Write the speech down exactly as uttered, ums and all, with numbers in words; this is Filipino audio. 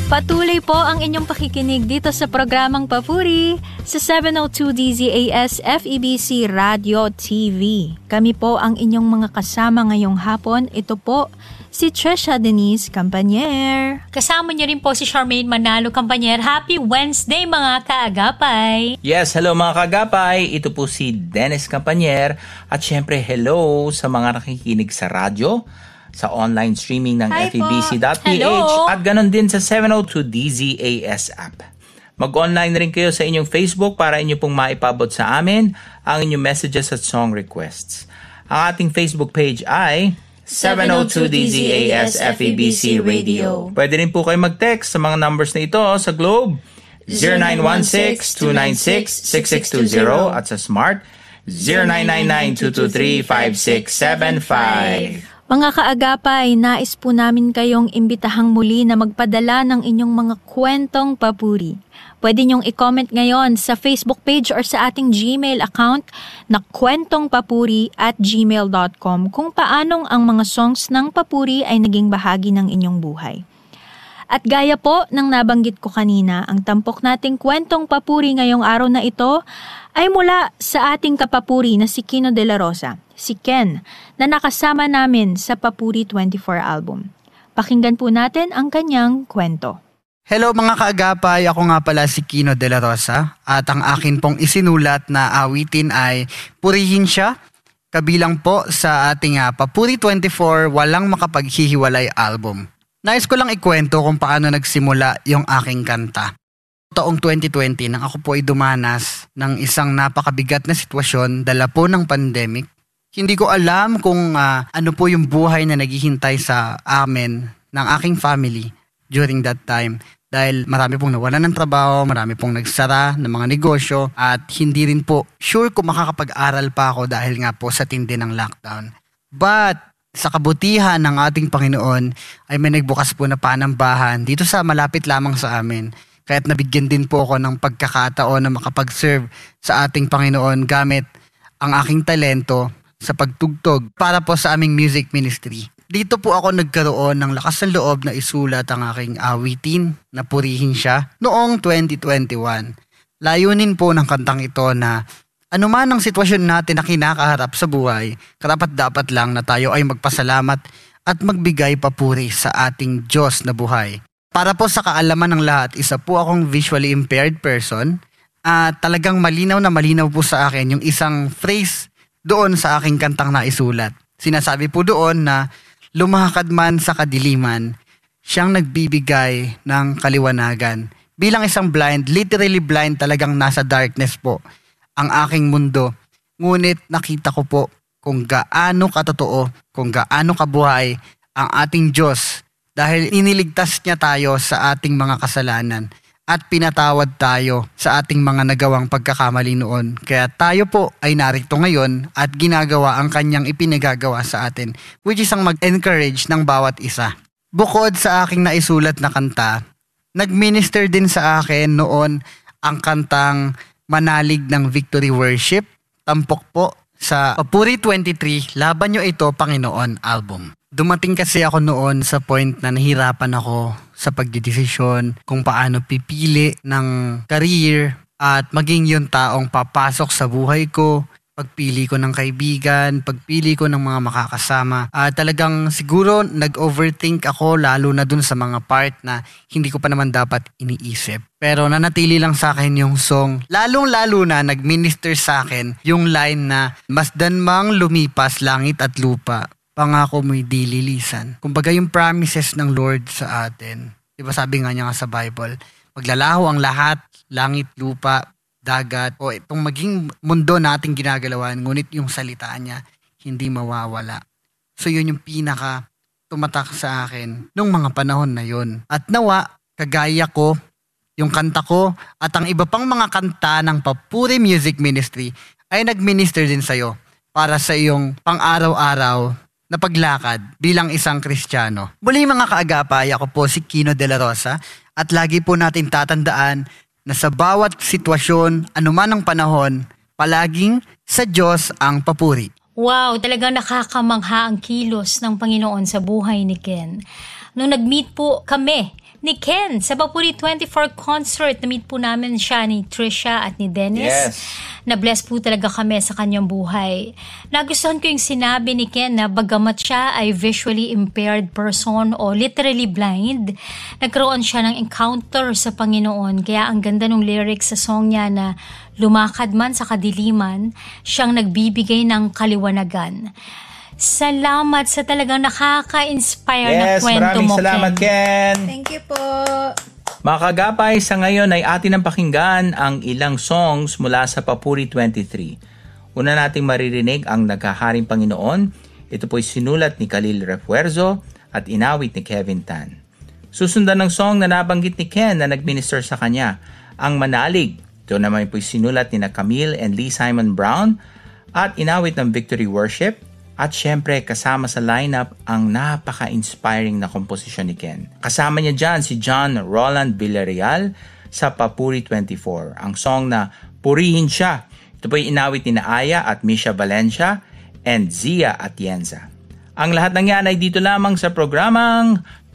Patuloy po ang inyong pakikinig dito sa programang Papuri sa seven oh two D Z A S F E B C Radio T V. Kami po ang inyong mga kasama ngayong hapon. Ito po si Tresha Denise Campanier. Kasama niyo rin po si Charmaine Manalo Campanier. Happy Wednesday mga kaagapay! Yes, hello mga kaagapay. Ito po si Dennis Campanier. At syempre hello sa mga nakikinig sa radyo, sa online streaming ng Hi F E B C dot P H Hello. at ganon din sa seven oh two D Z A S app. Mag-online rin kayo sa inyong Facebook para inyo pong maipabot sa amin ang inyong messages at song requests. Ang ating Facebook page ay seven oh two D Z A S F E B C Radio. Pwede rin po kayo mag-text sa mga numbers na ito sa Globe zero nine one six two nine six six six two zero at sa Smart zero nine nine nine two two three five six seven five. Mga kaagapay, nais po namin kayong imbitahang muli na magpadala ng inyong mga kwentong papuri. Pwede niyong i-comment ngayon sa Facebook page or sa ating Gmail account na kwentongpapuri at gmail dot com kung paanong ang mga songs ng papuri ay naging bahagi ng inyong buhay. At gaya po ng nabanggit ko kanina, ang tampok nating kwentong papuri ngayong araw na ito ay mula sa ating kapapuri na si Kino De La Rosa, si Ken, na nakasama namin sa Papuri twenty-four album. Pakinggan po natin ang kanyang kwento. Hello mga kaagapay, ako nga pala si Kino De La Rosa at ang akin pong isinulat na awitin ay Purihin Siya, kabilang po sa ating uh, Papuri twenty-four Walang Makapaghihiwalay album. Nais ko lang ikwento kung paano nagsimula yung aking kanta. Taong twenty twenty nang ako po ay dumanas ng isang napakabigat na sitwasyon dala po ng pandemic. Hindi ko alam kung uh, ano po yung buhay na naghihintay sa amin ng aking family during that time. Dahil marami pong nawalan ng trabaho, marami pong nagsara ng mga negosyo at hindi rin po sure kung makakapag-aral pa ako dahil nga po sa tindi ng lockdown. But sa kabutihan ng ating Panginoon ay may nagbukas po na panambahan dito sa malapit lamang sa amin. Kaya't nabigyan din po ako ng pagkakataon na makapag-serve sa ating Panginoon gamit ang aking talento sa pagtugtog para po sa aming music ministry. Dito po ako nagkaroon ng lakas ng loob na isulat ang aking awitin na Purihin Siya noong twenty twenty-one. Layunin po ng kantang ito na ano man ang sitwasyon natin na kinakaharap sa buhay, karapat-dapat lang na tayo ay magpasalamat at magbigay papuri sa ating Diyos na buhay. Para po sa kaalaman ng lahat, isa po akong visually impaired person at talagang malinaw na malinaw po sa akin yung isang phrase doon sa aking kantang naisulat. Sinasabi po doon na lumakad man sa kadiliman, siyang nagbibigay ng kaliwanagan. Bilang isang blind, literally blind, talagang nasa darkness po ang aking mundo. Ngunit nakita ko po kung gaano katotoo, kung gaano kabuhay ang ating Diyos dahil iniligtas niya tayo sa ating mga kasalanan at pinatawad tayo sa ating mga nagawang pagkakamali noon. Kaya tayo po ay narito ngayon at ginagawa ang kanyang ipinagagawa sa atin, which is ang mag-encourage ng bawat isa. Bukod sa aking naisulat na kanta, nag-minister din sa akin noon ang kantang Manalig ng Victory Worship, tampok po sa Papuri twenty-three, Laban Nyo Ito, Panginoon album. Dumating kasi ako noon sa point na nahirapan ako sa pagdidesisyon kung paano pipili ng career at maging yung taong papasok sa buhay ko, pagpili ko ng kaibigan, pagpili ko ng mga makakasama. At talagang siguro nag-overthink ako lalo na dun sa mga part na hindi ko pa naman dapat iniisip. Pero nanatili lang sa akin yung song. Lalong-lalo na nag-minister sa akin yung line na masdan mang lumipas langit at lupa, pangako mo'y di lilisan. Kumbaga yung promises ng Lord sa atin. Diba sabi nga niya nga sa Bible, maglalaho ang lahat, langit, lupa, dagat, o itong maging mundo nating ginagalawan, ngunit yung salita niya hindi mawawala. So yun yung pinaka tumatak sa akin nung mga panahon na yun. At nawa, kagaya ko, yung kanta ko, at ang iba pang mga kanta ng Papuri Music Ministry ay nag-minister din sa'yo para sa iyong pang-araw-araw na paglakad bilang isang Kristiyano. Muli mga kaagapay, ako po si Kino De La Rosa at lagi po natin tatandaan na sa bawat sitwasyon, anuman ang panahon, palaging sa Diyos ang papuri. Wow, talagang nakakamangha ang kilos ng Panginoon sa buhay ni Ken. nung nag-meet po kami ni Ken sa Papuri twenty-four concert. Na-meet po namin siya ni Trisha at ni Dennis. Yes. Na-bless po talaga kami sa kanyang buhay. Nagustuhan ko yung sinabi ni Ken na bagamat siya ay visually impaired person o literally blind, nagkaroon siya ng encounter sa Panginoon. Kaya ang ganda ng lyrics sa song niya na lumakad man sa kadiliman, siyang nagbibigay ng kaliwanagan. Salamat sa talagang nakaka-inspire Yes, na kwento maraming mo, salamat, Ken. Ken. Thank you po. Mga kagapay, sa ngayon ay atin ang pakinggan ang ilang songs mula sa Papuri twenty-three. Una nating maririnig ang Naghaharing Panginoon. Ito po'y sinulat ni Khalil Refuerzo at inawit ni Kevin Tan. Susundan ng song na nabanggit ni Ken na nagminister sa kanya, ang Manalig. Ito naman po'y sinulat ni na Camille and Lee Simon Brown at inawit ng Victory Worship. At syempre, kasama sa lineup ang napaka-inspiring na komposisyon ni Ken. Kasama niya dyan si John Roland Villarreal sa Papuri twenty-four. Ang song na Purihin Siya. Ito po'y inawit ni na Aya at Misha Valencia and Zia Atienza. Ang lahat ng yan ay dito lamang sa programang